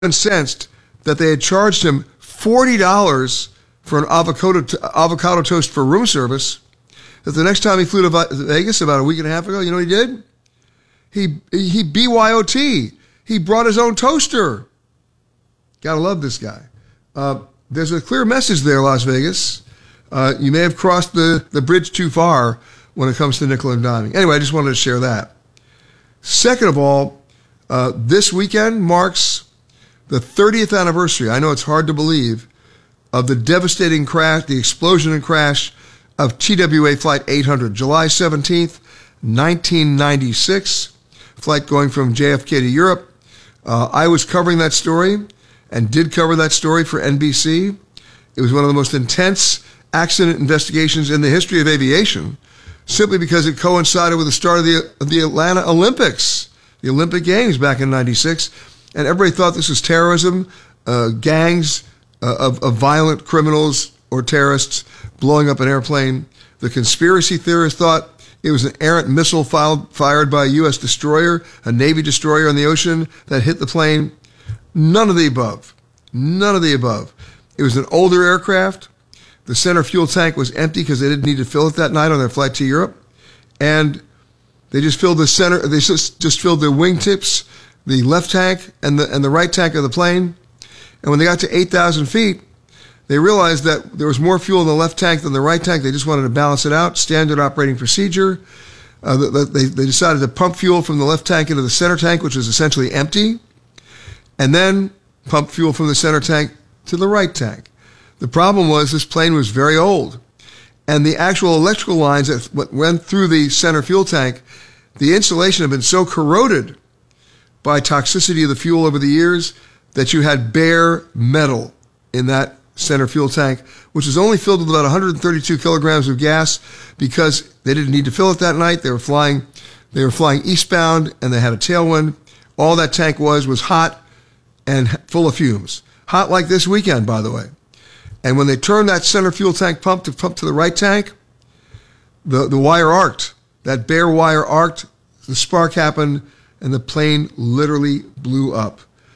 incensed that they had charged him $40 for an avocado toast for room service, that the next time he flew to Vegas about a week and a half ago, you know what he did? He BYOT. He brought his own toaster. Gotta love this guy. There's a clear message there, Las Vegas. You may have crossed the bridge too far when it comes to nickel and diming. Anyway, I just wanted to share that. Second of all, this weekend marks the 30th anniversary, I know it's hard to believe, of the devastating crash, the explosion and crash of TWA Flight 800, July 17th, 1996, flight going from JFK to Europe. I was covering that story and did cover that story for NBC. It was one of the most intense accident investigations in the history of aviation, simply because it coincided with the start of the Atlanta Olympics, the Olympic Games back in 96. And everybody thought this was terrorism, gangs of violent criminals or terrorists blowing up an airplane. The conspiracy theorists thought it was an errant missile fired by a U.S. destroyer, a Navy destroyer in the ocean that hit the plane. None of the above. None of the above. It was an older aircraft. The center fuel tank was empty because they didn't need to fill it that night on their flight to Europe. And they just filled the center, they just filled their wingtips, the left tank and the right tank of the plane. And when they got to 8,000 feet, they realized that there was more fuel in the left tank than the right tank. They just wanted to balance it out. Standard operating procedure. They decided to pump fuel from the left tank into the center tank, which was essentially empty, and then pump fuel from the center tank to the right tank. The problem was this plane was very old, and the actual electrical lines that went through the center fuel tank, the insulation had been so corroded by toxicity of the fuel over the years that you had bare metal in that center fuel tank, which was only filled with about 132 kilograms of gas because they didn't need to fill it that night. They were flying eastbound and they had a tailwind. All that tank was hot and full of fumes. Hot like this weekend, by the way. And when they turned that center fuel tank pump to the right tank, the wire arced. That bare wire arced, the spark happened, and the plane literally blew up.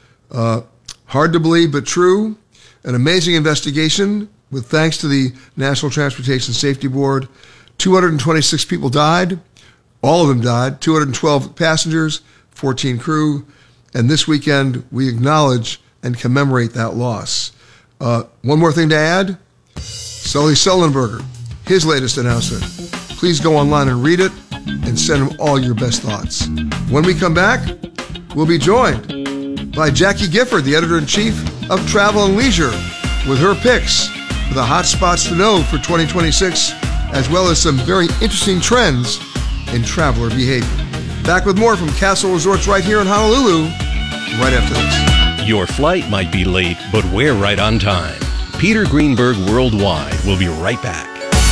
Hard to believe, but true. An amazing investigation with thanks to the National Transportation Safety Board. 226 people died. All of them died. 212 passengers, 14 crew. And this weekend, we acknowledge and commemorate that loss. One more thing to add. Sully Sullenberger, his latest announcement. Please go online and read it and send him all your best thoughts. When we come back, we'll be joined by Jackie Gifford, the editor-in-chief of Travel and Leisure, with her picks for the hot spots to know for 2026, as well as some very interesting trends in traveler behavior. Back with more from Castle Resorts right here in Honolulu, right after this. Your flight might be late, but we're right on time. Peter Greenberg Worldwide will be right back.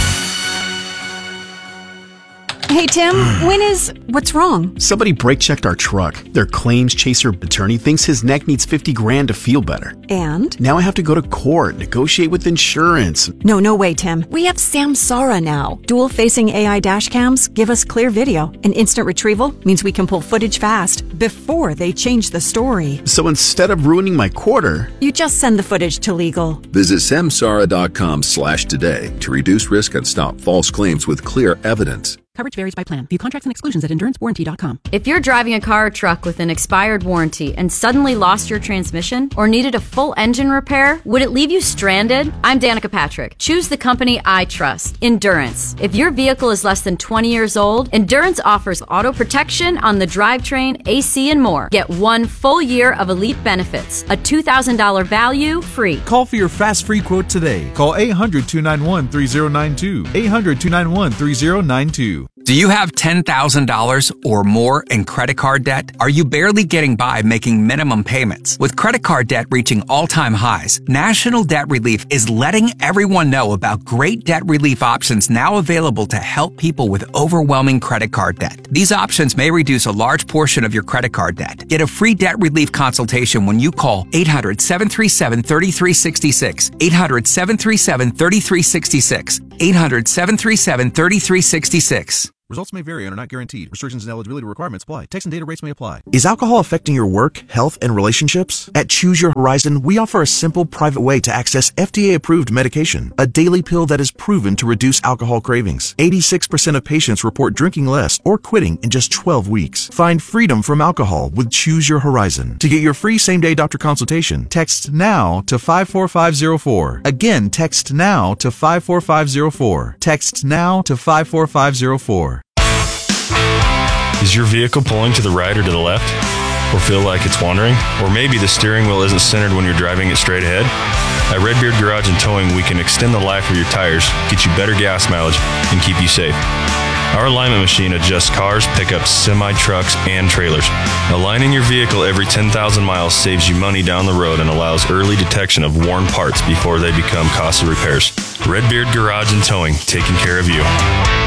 Hey, Tim, what's wrong? Somebody brake checked our truck. Their claims chaser attorney thinks his neck needs $50,000 to feel better. And? Now I have to go to court, negotiate with insurance. No way, Tim. We have Samsara now. Dual-facing AI dash cams give us clear video, and instant retrieval means we can pull footage fast before they change the story. So instead of ruining my quarter, you just send the footage to legal. Visit samsara.com/today to reduce risk and stop false claims with clear evidence. Coverage varies by plan. View contracts and exclusions at endurancewarranty.com. If you're driving a car or truck with an expired warranty and suddenly lost your transmission or needed a full engine repair, would it leave you stranded? I'm Danica Patrick. Choose the company I trust, Endurance. If your vehicle is less than 20 years old, Endurance offers auto protection on the drivetrain, AC, and more. Get 1 full year of elite benefits, a $2,000 value free. Call for your fast free quote today. Call 800-291-3092. 800-291-3092. Do you have $10,000 or more in credit card debt? Are you barely getting by making minimum payments? With credit card debt reaching all-time highs, National Debt Relief is letting everyone know about great debt relief options now available to help people with overwhelming credit card debt. These options may reduce a large portion of your credit card debt. Get a free debt relief consultation when you call 800-737-3366, 800-737-3366, 800-737-3366. Results may vary and are not guaranteed. Restrictions and eligibility requirements apply. Text and data rates may apply. Is alcohol affecting your work, health, and relationships? At Choose Your Horizon, we offer a simple, private way to access FDA-approved medication, a daily pill that is proven to reduce alcohol cravings. 86% of patients report drinking less or quitting in just 12 weeks. Find freedom from alcohol with Choose Your Horizon. To get your free same-day doctor consultation, text NOW to 54504. Again, text NOW to 54504. Text NOW to 54504. Is your vehicle pulling to the right or to the left? Or feel like it's wandering? Or maybe the steering wheel isn't centered when you're driving it straight ahead? At Redbeard Garage and Towing, we can extend the life of your tires, get you better gas mileage, and keep you safe. Our alignment machine adjusts cars, pickups, semi-trucks, and trailers. Aligning your vehicle every 10,000 miles saves you money down the road and allows early detection of worn parts before they become costly repairs. Redbeard Garage and Towing, taking care of you.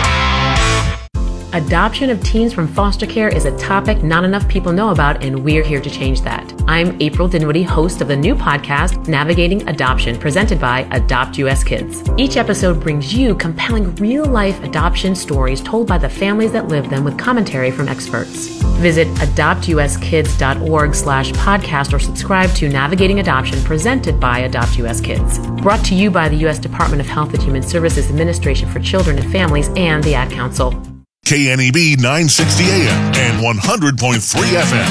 Adoption of teens from foster care is a topic not enough people know about, and we're here to change that. I'm April Dinwiddie, host of the new podcast, Navigating Adoption, presented by Adopt US Kids. Each episode brings you compelling real-life adoption stories told by the families that live them with commentary from experts. Visit adoptuskids.org/podcast or subscribe to Navigating Adoption, presented by Adopt US Kids. Brought to you by the U.S. Department of Health and Human Services Administration for Children and Families and the Ad Council. KNEB 960 AM and 100.3 FM.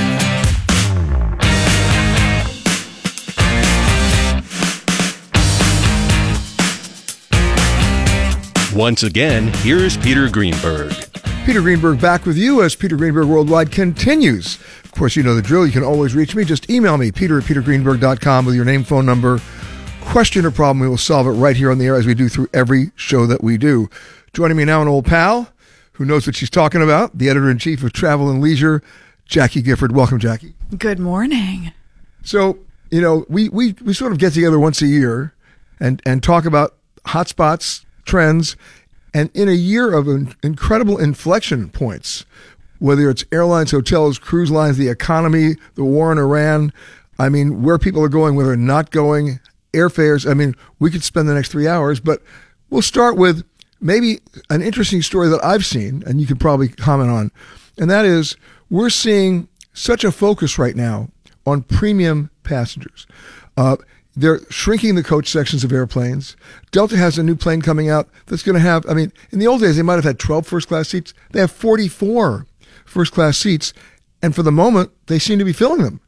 Once again, here's Peter Greenberg. Peter Greenberg back with you as Peter Greenberg Worldwide continues. Of course, you know the drill. You can always reach me. Just email me, peter@petergreenberg.com, with your name, phone number, question or problem. We will solve it right here on the air as we do through every show that we do. Joining me now, an old pal who knows what she's talking about, the editor-in-chief of Travel and Leisure, Jackie Gifford. Welcome, Jackie. Good morning. So, you know, we sort of get together once a year and talk about hotspots, trends, and in a year of incredible inflection points, whether it's airlines, hotels, cruise lines, the economy, the war in Iran, I mean, where people are going, where they're not going, airfares. I mean, we could spend the next 3 hours, but we'll start with maybe an interesting story that I've seen, and you can probably comment on, and that is we're seeing such a focus right now on premium passengers. They're shrinking the coach sections of airplanes. Delta has a new plane coming out that's going to have, I mean, in the old days, they might have had 12 first-class seats. They have 44 first-class seats, and for the moment, they seem to be filling them.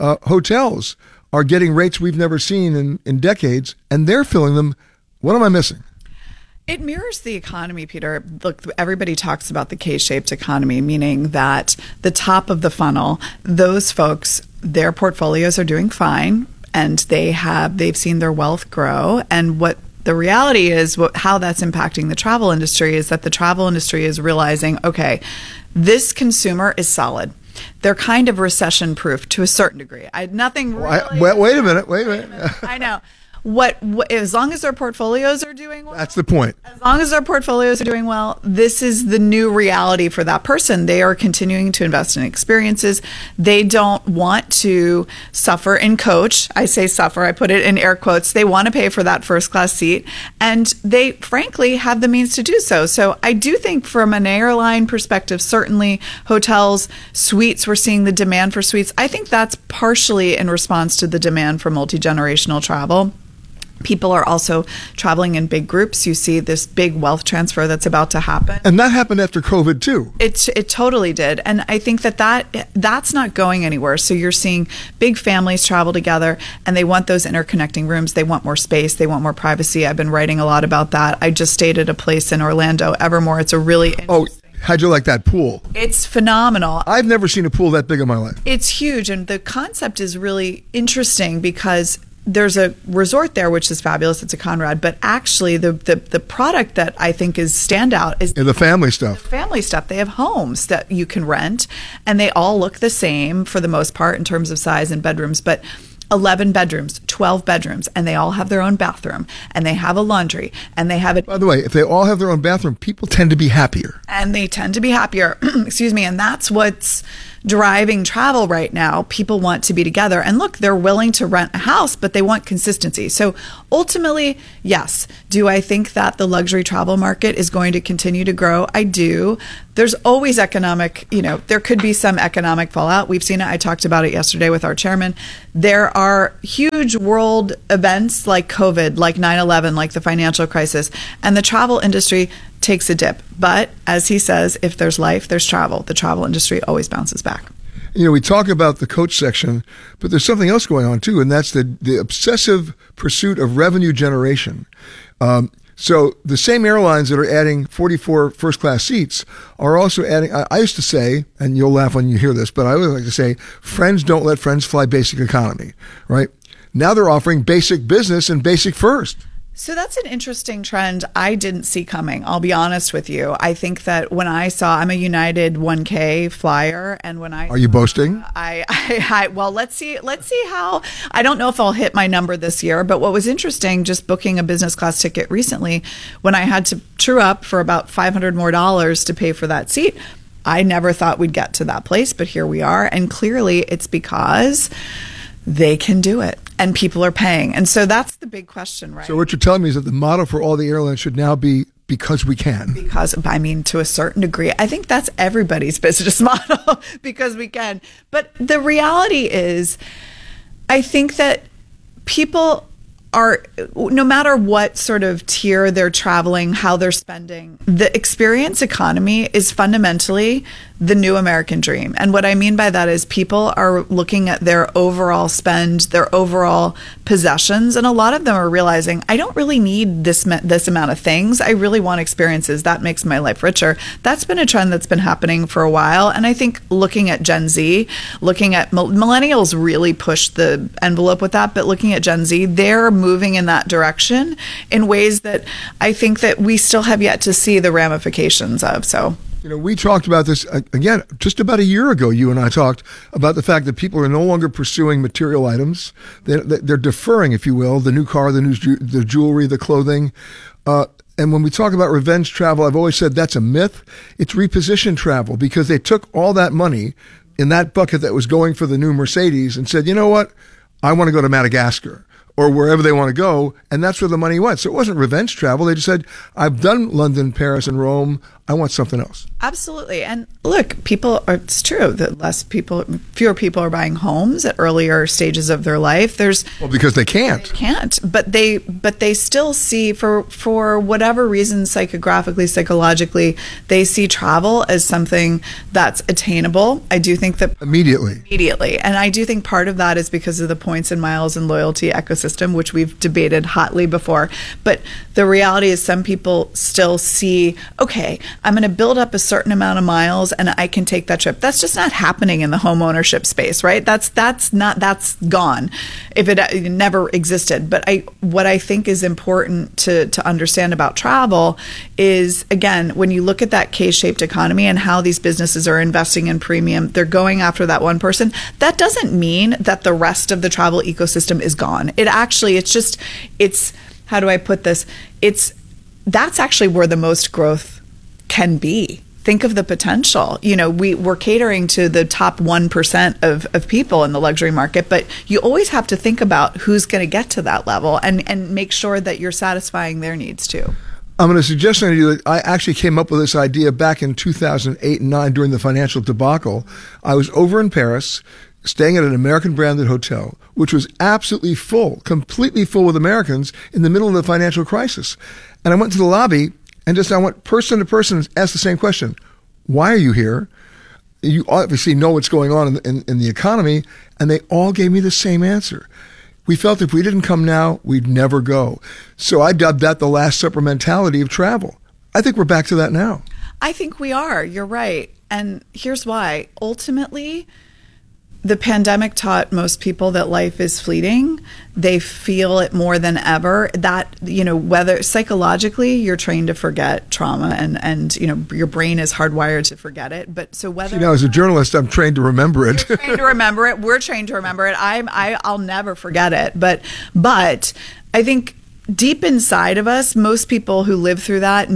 Hotels are getting rates we've never seen in decades, and they're filling them. What am I missing? It mirrors the economy, Peter. Look, everybody talks about the K-shaped economy, meaning that the top of the funnel, those folks, their portfolios are doing fine, and they've seen their wealth grow. And what the reality is, how that's impacting the travel industry is that the travel industry is realizing, okay, this consumer is solid. They're kind of recession-proof to a certain degree. Nothing really. Wait a minute. I know. What as long as their portfolios are doing well, that's the point. As long as their portfolios are doing well, this is the new reality for that person. They are continuing to invest in experiences. They don't want to suffer in coach. I say suffer, I put it in air quotes. They want to pay for that first class seat, and they frankly have the means to do so. So I do think from an airline perspective, certainly hotels, suites, we're seeing the demand for suites. I think that's partially in response to the demand for multi-generational travel. People are also traveling in big groups. You see this big wealth transfer that's about to happen. And that happened after COVID too. It totally did. And I think that's not going anywhere. So you're seeing big families travel together, and they want those interconnecting rooms. They want more space. They want more privacy. I've been writing a lot about that. I just stayed at a place in Orlando, Evermore. It's a really how'd you like that pool? It's phenomenal. I've never seen a pool that big in my life. It's huge. And the concept is really interesting because there's a resort there, which is fabulous. It's a Conrad. But actually, the product that I think is standout is the family stuff. The family stuff. They have homes that you can rent, and they all look the same for the most part in terms of size and bedrooms. But 11 bedrooms, 12 bedrooms, and they all have their own bathroom, and they have a laundry, and they have it. By the way, if they all have their own bathroom, people tend to be happier. And they tend to be happier. Excuse me. And that's what's driving travel right now. People want to be together. And look, they're willing to rent a house, but they want consistency. So ultimately, yes. Do I think that the luxury travel market is going to continue to grow? I do. There's always economic, there could be some economic fallout. We've seen it. I talked about it yesterday with our chairman. There are huge world events like COVID, like 9/11, like the financial crisis, and the travel industry takes a dip. But as he says, if there's life, there's travel. The travel industry always bounces back. We talk about the coach section, but there's something else going on too, and that's the obsessive pursuit of revenue generation. So the same airlines that are adding 44 first-class seats are also adding, I used to say, and you'll laugh when you hear this, but I always like to say, friends don't let friends fly basic economy, right? Now they're offering basic business and basic first. So that's an interesting trend I didn't see coming. I'll be honest with you. I think that when I'm a United 1K flyer, and when Are you boasting? Well, let's see how, I don't know if I'll hit my number this year, but what was interesting, just booking a business class ticket recently, when I had to true up for about $500 more to pay for that seat, I never thought we'd get to that place, but here we are. And clearly it's because they can do it and people are paying. And so that's the big question, right? So what you're telling me is that the model for all the airlines should now be because we can. Because, to a certain degree, I think that's everybody's business model, because we can. But the reality is, I think that people are, no matter what sort of tier they're traveling, how they're spending, the experience economy is fundamentally the new American dream. And what I mean by that is people are looking at their overall spend, their overall possessions, and a lot of them are realizing, I don't really need this amount of things. I really want experiences. That makes my life richer. That's been a trend that's been happening for a while. And I think looking at Gen Z, looking at millennials really pushed the envelope with that, but looking at Gen Z, they're moving in that direction in ways that I think that we still have yet to see the ramifications of. So, we talked about this again just about a year ago. You and I talked about the fact that people are no longer pursuing material items. They're deferring, if you will, the new car, the jewelry, the clothing. And when we talk about revenge travel, I've always said that's a myth. It's repositioned travel, because they took all that money in that bucket that was going for the new Mercedes and said, you know what? I want to go to Madagascar, or wherever they want to go, and that's where the money went. So it wasn't revenge travel. They just said, I've done London, Paris, and Rome. I want something else. Absolutely. And look, it's true that fewer people are buying homes at earlier stages of their life. Because they can't. They can't. But they still see, for whatever reason, psychologically, they see travel as something that's attainable. I do think that immediately. And I do think part of that is because of the points and miles and loyalty ecosystem, which we've debated hotly before. But the reality is some people still see, okay, I'm going to build up a certain amount of miles and I can take that trip. That's just not happening in the home ownership space, right? That's gone if it never existed. But what I think is important to understand about travel is, again, when you look at that K-shaped economy and how these businesses are investing in premium, they're going after that one person. That doesn't mean that the rest of the travel ecosystem is gone. It's how do I put this? That's actually where the most growth can be. Think of the potential. We're catering to the top 1% of people in the luxury market, but you always have to think about who's going to get to that level and make sure that you're satisfying their needs too. I'm going to suggest to you that I actually came up with this idea back in 2008 and 2009 during the financial debacle. I was over in Paris, staying at an American branded hotel, which was absolutely full, completely full with Americans in the middle of the financial crisis. And I went to the lobby and I went person to person and asked the same question. Why are you here? You obviously know what's going on in the economy. And they all gave me the same answer. We felt if we didn't come now, we'd never go. So I dubbed that the Last Supper mentality of travel. I think we're back to that now. I think we are. You're right. And here's why. Ultimately, the pandemic taught most people that life is fleeting. They feel it more than ever. That, whether psychologically you're trained to forget trauma and your brain is hardwired to forget it. But so whether as a journalist, I'm trained to remember it. You're trained to remember it. We're trained to remember it. I'll never forget it. But I think deep inside of us, most people who live through that,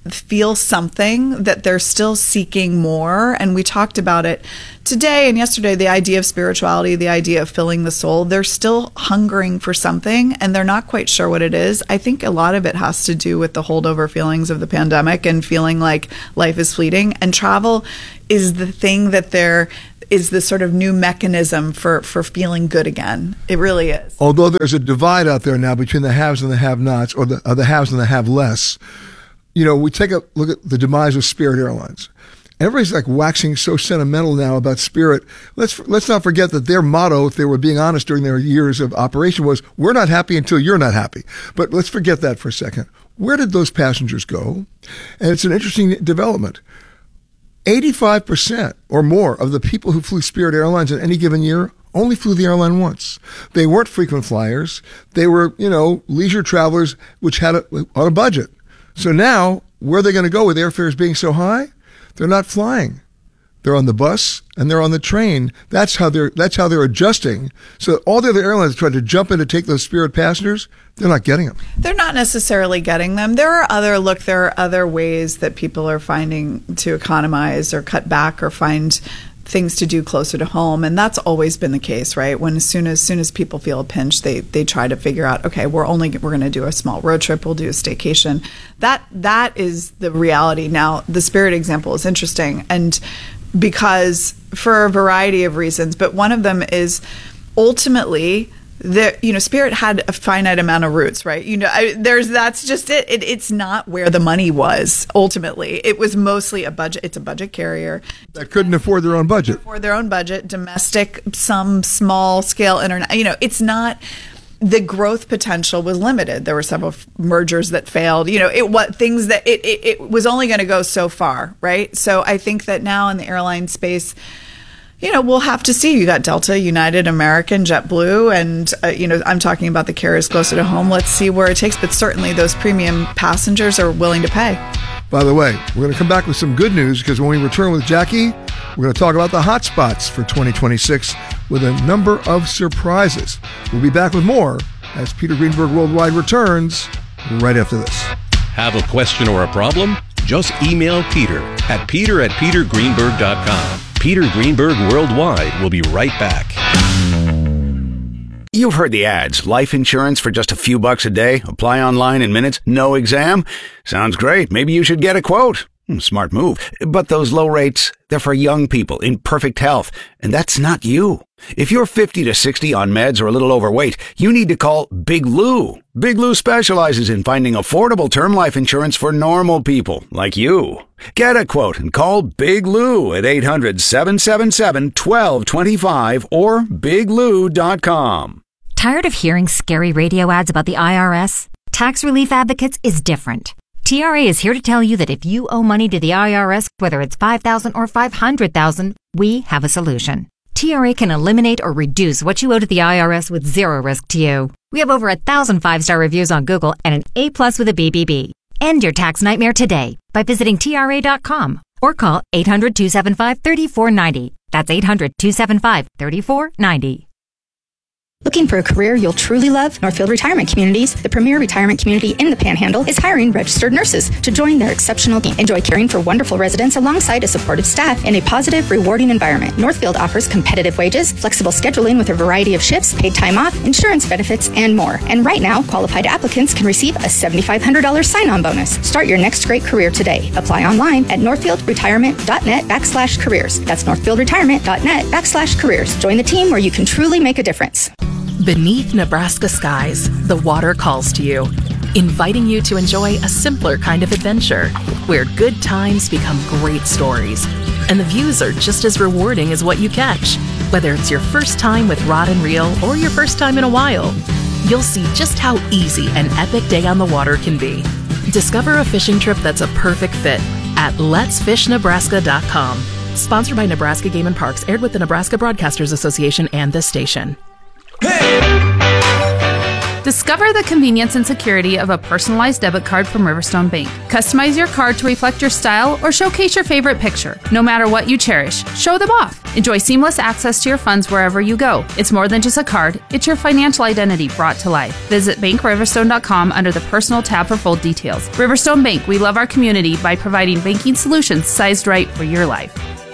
feel something, that they're still seeking more. And we talked about it today and yesterday, the idea of spirituality, the idea of filling the soul. They're still hungering for something and they're not quite sure what it is. I think a lot of it has to do with the holdover feelings of the pandemic and feeling like life is fleeting. And travel is the thing that is the sort of new mechanism for feeling good again. It really is. Although there's a divide out there now between the haves and the have-nots, or the haves and the have-less. You know, we take a look at the demise of Spirit Airlines. Everybody's like waxing so sentimental now about Spirit. Let's not forget that their motto, if they were being honest during their years of operation, was, we're not happy until you're not happy. But let's forget that for a second. Where did those passengers go? And it's an interesting development. 85% or more of the people who flew Spirit Airlines in any given year only flew the airline once. They weren't frequent flyers. They were, leisure travelers which had on a budget. So now, where are they going to go with airfares being so high? They're not flying. They're on the bus and they're on the train. That's how they're adjusting. So all the other airlines tried to jump in to take those Spirit passengers. They're not getting them. They're not necessarily getting them. There are other ways that people are finding to economize or cut back or find things to do closer to home, and that's always been the case, right? When as soon as people feel a pinch, they try to figure out, okay, we're going to do a small road trip, we'll do a staycation. That is the reality. Now, the Spirit example is interesting, and because for a variety of reasons, but one of them is ultimately Spirit had a finite amount of routes, right? That's just it. It's not where the money was. Ultimately, it was mostly a budget. It's a budget carrier that couldn't afford their own budget. Domestic, some small scale internet. It's not. The growth potential was limited. There were several mergers that failed. It was only going to go so far, right? So I think that now in the airline space, we'll have to see. You got Delta, United, American, JetBlue, and, I'm talking about the carriers closer to home. Let's see where it takes. But certainly those premium passengers are willing to pay. By the way, we're going to come back with some good news, because when we return with Jackie, we're going to talk about the hot spots for 2026 with a number of surprises. We'll be back with more as Peter Greenberg Worldwide returns right after this. Have a question or a problem? Just email Peter at peter@petergreenberg.com. Peter Greenberg Worldwide will be right back. You've heard the ads. Life insurance for just a few bucks a day. Apply online in minutes. No exam. Sounds great. Maybe you should get a quote. Smart move. But those low rates, they're for young people in perfect health. And that's not you. If you're 50 to 60 on meds or a little overweight, you need to call Big Lou. Big Lou specializes in finding affordable term life insurance for normal people like you. Get a quote and call Big Lou at 800-777-1225 or biglou.com. Tired of hearing scary radio ads about the IRS? Tax Relief Advocates is different. TRA is here to tell you that if you owe money to the IRS, whether it's $5,000 or $500,000, we have a solution. TRA can eliminate or reduce what you owe to the IRS with zero risk to you. We have over 1,000 five-star reviews on Google and an A+ with a BBB. End your tax nightmare today by visiting TRA.com or call 800-275-3490. That's 800-275-3490. Looking for a career you'll truly love? Northfield Retirement Communities, the premier retirement community in the Panhandle, is hiring registered nurses to join their exceptional team. Enjoy caring for wonderful residents alongside a supportive staff in a positive, rewarding environment. Northfield offers competitive wages, flexible scheduling with a variety of shifts, paid time off, insurance benefits, and more. And right now, qualified applicants can receive a $7,500 sign-on bonus. Start your next great career today. Apply online at northfieldretirement.net/careers. That's northfieldretirement.net/careers. Join the team where you can truly make a difference. Beneath Nebraska skies, the water calls to you, inviting you to enjoy a simpler kind of adventure where good times become great stories, and the views are just as rewarding as what you catch. Whether it's your first time with rod and reel or your first time in a while, you'll see just how easy an epic day on the water can be. Discover a fishing trip that's a perfect fit at letsfishnebraska.com. Sponsored by Nebraska Game and Parks, aired with the Nebraska Broadcasters Association and this station. Discover the convenience and security of a personalized debit card from Riverstone Bank. Customize your card to reflect your style or showcase your favorite picture. No matter what you cherish, show them off. Enjoy seamless access to your funds wherever you go. It's more than just a card, it's your financial identity brought to life. Visit BankRiverstone.com under the Personal tab for full details. Riverstone Bank, we love our community by providing banking solutions sized right for your life.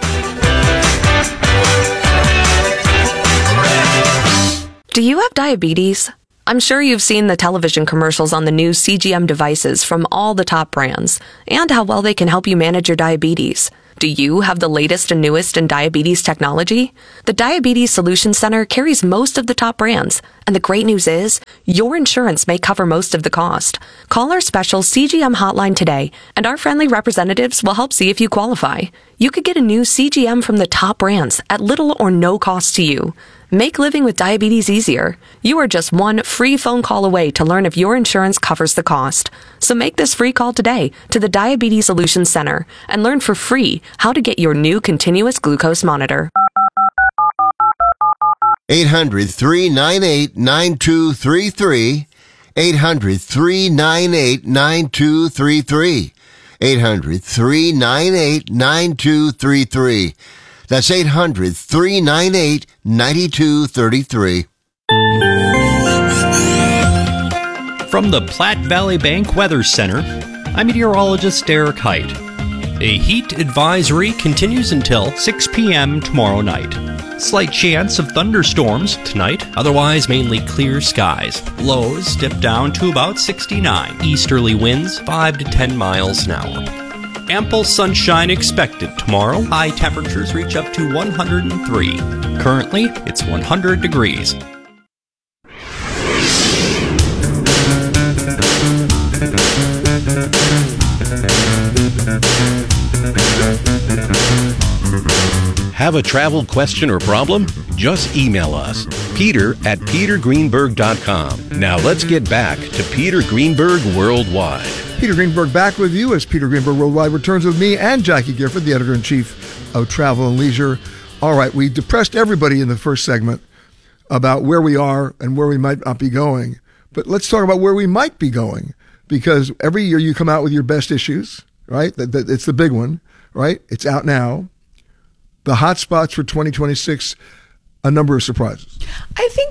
Do you have diabetes? I'm sure you've seen the television commercials on the new CGM devices from all the top brands and how well they can help you manage your diabetes. Do you have the latest and newest in diabetes technology? The Diabetes Solutions Center carries most of the top brands, and the great news is your insurance may cover most of the cost. Call our special CGM hotline today, and our friendly representatives will help see if you qualify. You could get a new CGM from the top brands at little or no cost to you. Make living with diabetes easier. You are just one free phone call away to learn if your insurance covers the cost. So make this free call today to the Diabetes Solutions Center and learn for free how to get your new continuous glucose monitor. 800-398-9233. 800-398-9233. 800-398-9233. That's 800-398-9233. From the Platte Valley Bank Weather Center, I'm meteorologist Derek Height. A heat advisory continues until 6 p.m. tomorrow night. Slight chance of thunderstorms tonight, otherwise mainly clear skies. Lows dip down to about 69. Easterly winds 5 to 10 miles an hour. Ample sunshine expected tomorrow. High temperatures reach up to 103. Currently, it's 100 degrees. Have a travel question or problem? Just email us, peter@petergreenberg.com. Now let's get back to Peter Greenberg Worldwide. Peter Greenberg back with you as Peter Greenberg Worldwide returns with me and Jackie Gifford, the editor-in-chief of Travel and Leisure. All right, we depressed everybody in the first segment about where we are and where we might not be going. But let's talk about where we might be going, because every year you come out with your best issues, right? It's the big one, right? It's out now. The hot spots for 2026, a number of surprises. I think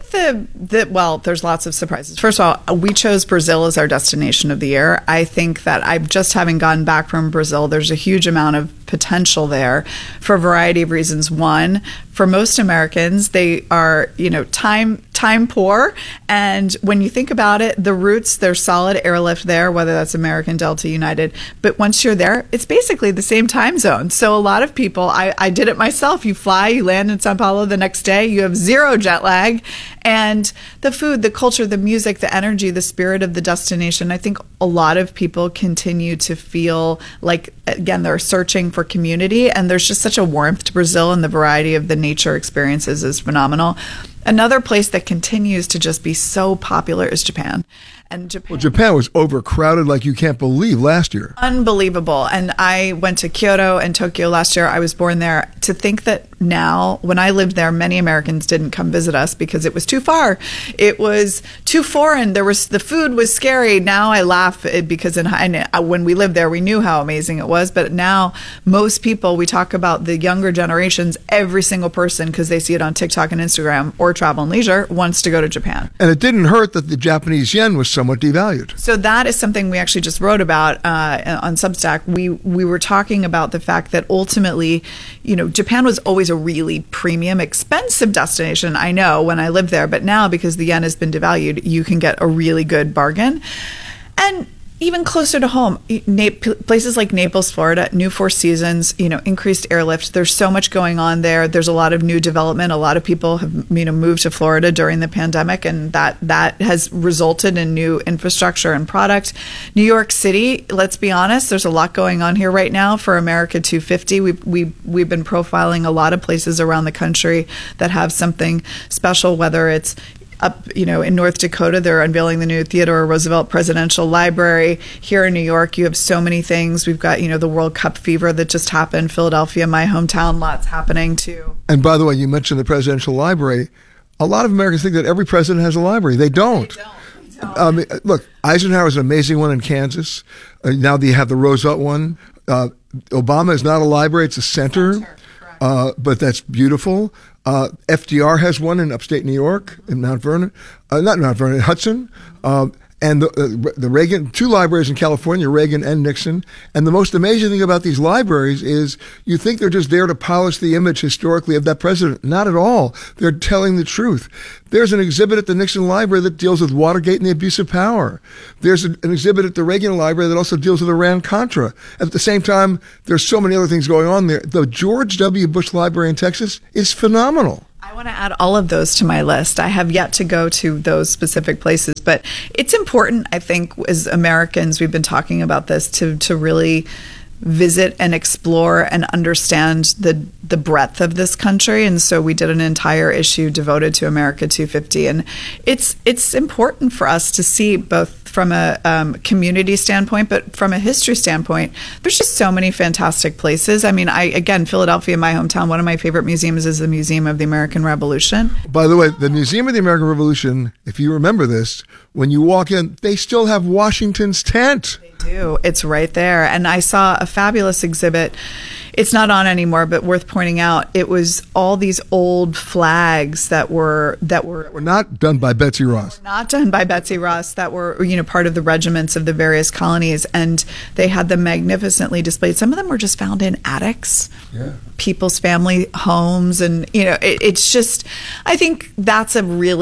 well, there's lots of surprises. First of all, we chose Brazil as our destination of the year. I think that having gone back from Brazil, there's a huge amount of potential there for a variety of reasons. One, for most Americans, they are, time poor. And when you think about it, the routes, there's solid airlift there, whether that's American, Delta, United. But once you're there, it's basically the same time zone. So a lot of people, I did it myself. You fly, you land in Sao Paulo the next day, you have zero jet lag. And the food, the culture, the music, the energy, the spirit of the destination, I think a lot of people continue to feel like, again, they're searching for community. And there's just such a warmth to Brazil, and the variety of the nature experiences is phenomenal. Another place that continues to just be so popular is Japan. And Japan was overcrowded like you can't believe last year. Unbelievable. And I went to Kyoto and Tokyo last year. I was born there. To think that now, when I lived there, many Americans didn't come visit us because it was too far. It was too foreign. The food was scary. Now I laugh because when we lived there, we knew how amazing it was. But now most people, we talk about the younger generations, every single person, because they see it on TikTok and Instagram or Travel and Leisure, wants to go to Japan. And it didn't hurt that the Japanese yen was somewhat devalued. So that is something we actually just wrote about on Substack. We were talking about the fact that ultimately, Japan was always a really premium, expensive destination. I know when I lived there, but now because the yen has been devalued, you can get a really good bargain. And even closer to home, places like Naples, Florida, new Four Seasons, increased airlift. There's so much going on there. There's a lot of new development. A lot of people have, moved to Florida during the pandemic, and that has resulted in new infrastructure and product. New York City, let's be honest, there's a lot going on here right now for America 250. We've been profiling a lot of places around the country that have something special, whether it's up, in North Dakota, they're unveiling the new Theodore Roosevelt Presidential Library. Here in New York, you have so many things. We've got, the World Cup fever that just happened. Philadelphia, my hometown, lots happening too. And by the way, you mentioned the Presidential Library. A lot of Americans think that every president has a library. They don't. Look, Eisenhower's an amazing one in Kansas. Now they have the Roosevelt one. Obama is not a library; it's a center. But that's beautiful. FDR has one in upstate New York, in Mount Vernon. Not Mount Vernon, Hudson. And the Reagan, 2 libraries in California, Reagan and Nixon. And the most amazing thing about these libraries is you think they're just there to polish the image historically of that president. Not at all. They're telling the truth. There's an exhibit at the Nixon Library that deals with Watergate and the abuse of power. There's an exhibit at the Reagan Library that also deals with Iran-Contra. At the same time, there's so many other things going on there. The George W. Bush Library in Texas is phenomenal. I want to add all of those to my list. I have yet to go to those specific places, but it's important, I think, as Americans, we've been talking about this, to really visit and explore and understand the breadth of this country. And so we did an entire issue devoted to America 250. And it's important for us to see, both from a community standpoint, but from a history standpoint, there's just so many fantastic places. I mean, again, Philadelphia, my hometown, one of my favorite museums is the Museum of the American Revolution. By the way, the Museum of the American Revolution, if you remember this, when you walk in, they still have Washington's tent. They do. It's right there. And I saw a fabulous exhibit. It's not on anymore, but worth pointing out. It was all these old flags that were not done by Betsy Ross. Not done by Betsy Ross, that were, part of the regiments of the various colonies, and they had them magnificently displayed. Some of them were just found in attics, people's family homes, and it's just, I think that's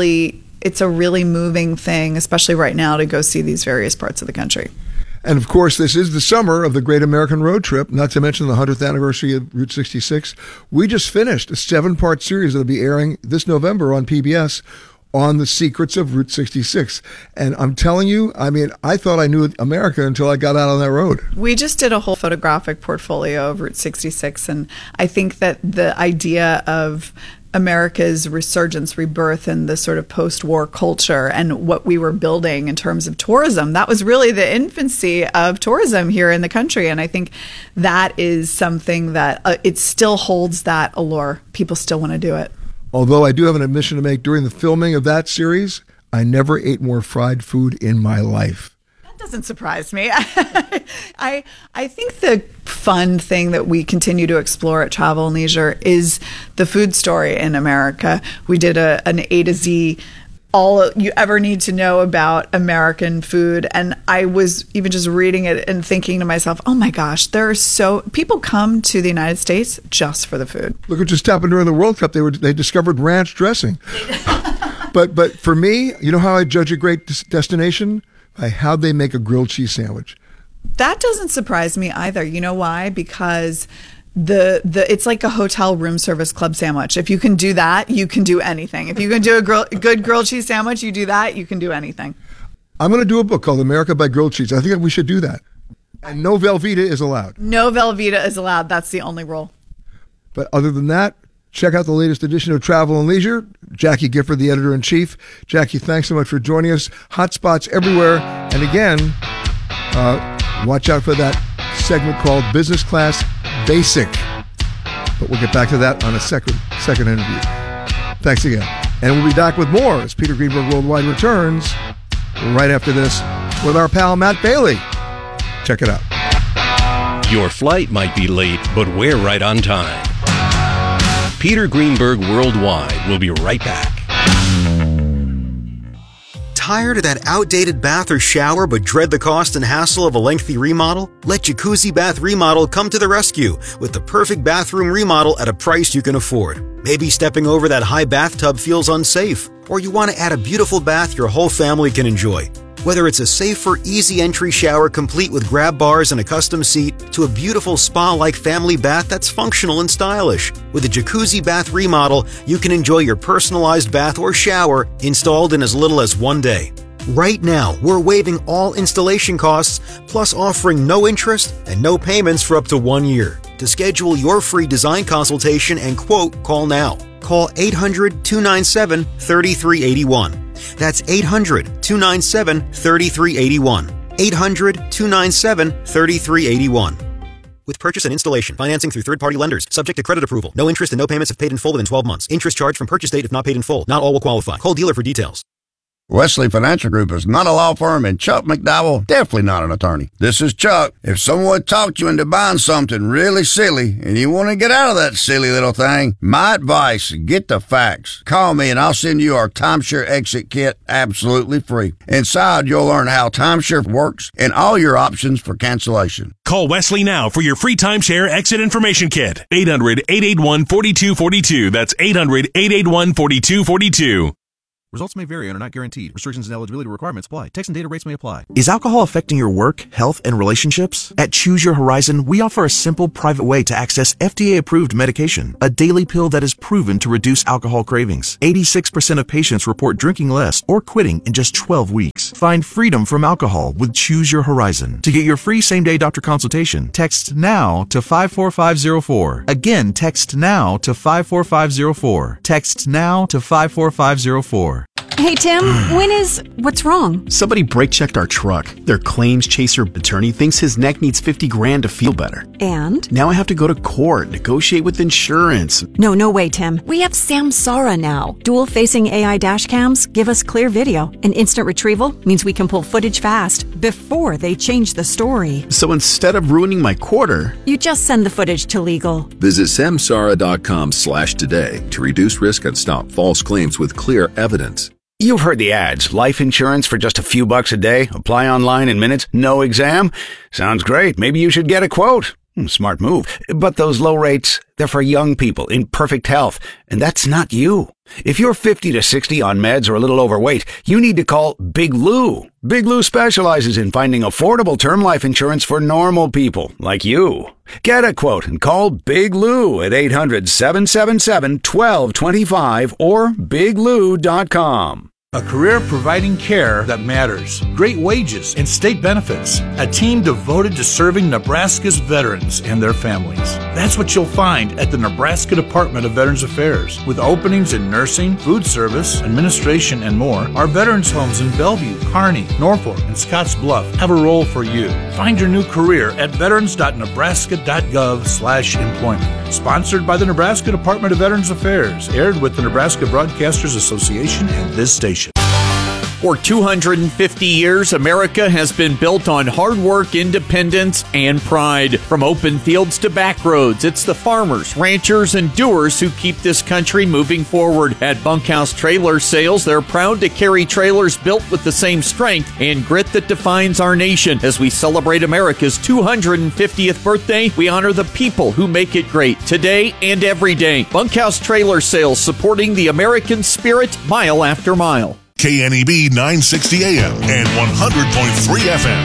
it's a really moving thing, especially right now, to go see these various parts of the country. And of course, this is the summer of the Great American Road Trip, not to mention the 100th anniversary of Route 66. We just finished a 7-part series that'll be airing this November on PBS on the secrets of Route 66. And I'm telling you, I thought I knew America until I got out on that road. We just did a whole photographic portfolio of Route 66. And I think that the idea of America's resurgence, rebirth, and the sort of post-war culture and what we were building in terms of tourism, that was really the infancy of tourism here in the country. And I think that is something that it still holds that allure. People still want to do it. Although I do have an admission to make, during the filming of that series, I never ate more fried food in my life. That doesn't surprise me. I think the fun thing that we continue to explore at Travel and Leisure is the food story in America. We did an A to Z, all you ever need to know about American food. And I was even just reading it and thinking to myself, oh my gosh, people come to the United States just for the food. Look what just happened during the World Cup. They discovered ranch dressing. But for me, you know how I judge a great destination? By how they make a grilled cheese sandwich. That doesn't surprise me either. You know why? Because it's like a hotel room service club sandwich. If you can do that, you can do anything. If you can do a good grilled cheese sandwich, you do that, you can do anything. I'm going to do a book called America by Grilled Cheese. I think we should do that. And no Velveeta is allowed. No Velveeta is allowed. That's the only rule. But other than that, check out the latest edition of Travel and Leisure. Jackie Gifford, the editor-in-chief. Jackie, thanks so much for joining us. Hot spots everywhere. And again, watch out for that segment called Business Class Basic. But we'll get back to that on a second interview. Thanks again. And we'll be back with more as Peter Greenberg Worldwide returns right after this with our pal Matt Bailey. Check it out. Your flight might be late, but we're right on time. Peter Greenberg Worldwide will be right back. Tired of that outdated bath or shower but dread the cost and hassle of a lengthy remodel? Let Jacuzzi Bath Remodel come to the rescue with the perfect bathroom remodel at a price you can afford. Maybe stepping over that high bathtub feels unsafe, or you want to add a beautiful bath your whole family can enjoy. Whether it's a safer, easy entry shower complete with grab bars and a custom seat, to a beautiful spa-like family bath that's functional and stylish. With a Jacuzzi Bath Remodel, you can enjoy your personalized bath or shower installed in as little as 1 day. Right now, we're waiving all installation costs, plus offering no interest and no payments for up to 1 year. To schedule your free design consultation and quote, call now. Call 800-297-3381. That's 800-297-3381. 800-297-3381. With purchase and installation, financing through third-party lenders, subject to credit approval. No interest and no payments if paid in full within 12 months. Interest charged from purchase date if not paid in full. Not all will qualify. Call dealer for details. Wesley Financial Group is not a law firm, and Chuck McDowell definitely not an attorney. This is Chuck. If someone talked you into buying something really silly and you want to get out of that silly little thing, my advice, get the facts. Call me and I'll send you our timeshare exit kit absolutely free. Inside, you'll learn how timeshare works and all your options for cancellation. Call Wesley now for your free timeshare exit information kit. 800-881-4242. That's 800-881-4242. Results may vary and are not guaranteed. Restrictions and eligibility requirements apply. Text and data rates may apply. Is alcohol affecting your work, health, and relationships? At Choose Your Horizon, we offer a simple, private way to access FDA-approved medication, a daily pill that is proven to reduce alcohol cravings. 86% of patients report drinking less or quitting in just 12 weeks. Find freedom from alcohol with Choose Your Horizon. To get your free same-day doctor consultation, text NOW to 54504. Again, text NOW to 54504. Text NOW to 54504. Hey, Tim, what's wrong? Somebody brake checked our truck. Their claims chaser attorney thinks his neck needs $50,000 to feel better. And? Now I have to go to court, negotiate with insurance. No way, Tim. We have Samsara now. Dual-facing AI dash cams give us clear video, and instant retrieval means we can pull footage fast before they change the story. So instead of ruining my quarter, you just send the footage to legal. Visit samsara.com/today to reduce risk and stop false claims with clear evidence. You've heard the ads. Life insurance for just a few bucks a day. Apply online in minutes. No exam. Sounds great. Maybe you should get a quote. Smart move. But those low rates, they're for young people in perfect health. And that's not you. If you're 50 to 60 on meds or a little overweight, you need to call Big Lou. Big Lou specializes in finding affordable term life insurance for normal people like you. Get a quote and call Big Lou at 800-777-1225 or biglou.com. A career providing care that matters, great wages, and state benefits. A team devoted to serving Nebraska's veterans and their families. That's what you'll find at the Nebraska Department of Veterans Affairs. With openings in nursing, food service, administration, and more, our veterans homes in Bellevue, Kearney, Norfolk, and Scotts Bluff have a role for you. Find your new career at veterans.nebraska.gov/employment. Sponsored by the Nebraska Department of Veterans Affairs. Aired with the Nebraska Broadcasters Association and this station. For 250 years, America has been built on hard work, independence, and pride. From open fields to back roads, it's the farmers, ranchers, and doers who keep this country moving forward. At Bunkhouse Trailer Sales, they're proud to carry trailers built with the same strength and grit that defines our nation. As we celebrate America's 250th birthday, we honor the people who make it great today and every day. Bunkhouse Trailer Sales, supporting the American spirit mile after mile. KNEB 960 AM and 100.3 FM.